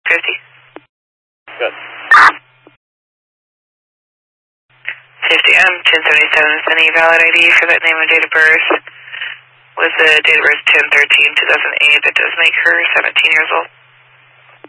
Good. 50M, 1077, sending a valid ID for that name and date of birth. With the date of birth 10/13/2008, that does make her 17 years old.